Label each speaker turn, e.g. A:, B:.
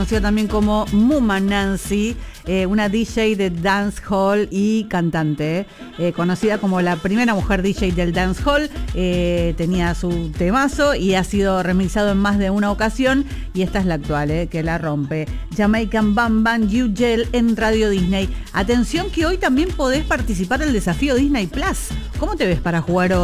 A: Conocida también como Muma Nancy, una DJ de dancehall y cantante, conocida como la primera mujer DJ del dancehall. Tenía su temazo y ha sido remixado en más de una ocasión, y esta es la actual, que la rompe. Jamaican Bam Bam You Gel en Radio Disney. Atención que hoy también podés participar del desafío Disney Plus. ¿Cómo te ves para jugar hoy?